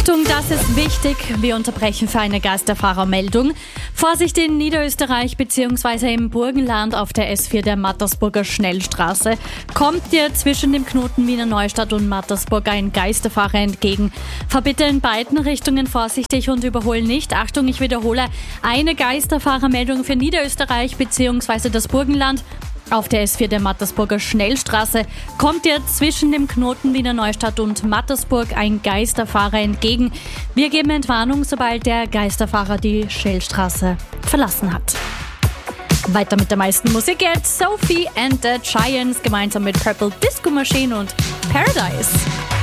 Achtung, das ist wichtig. Wir unterbrechen für eine Geisterfahrermeldung. Vorsicht in Niederösterreich bzw. im Burgenland auf der S4 der Mattersburger Schnellstraße. Kommt dir zwischen dem Knoten Wiener Neustadt und Mattersburg ein Geisterfahrer entgegen. Fahr bitte in beiden Richtungen vorsichtig und überhol nicht. Achtung, ich wiederhole, eine Geisterfahrermeldung für Niederösterreich bzw. das Burgenland. Auf der S4 der Mattersburger Schnellstraße kommt dir zwischen dem Knoten Wiener Neustadt und Mattersburg ein Geisterfahrer entgegen. Wir geben Entwarnung, sobald der Geisterfahrer die Schnellstraße verlassen hat. Weiter mit der meisten Musik jetzt Sophie and the Giants gemeinsam mit Purple Disco Machine und Paradise.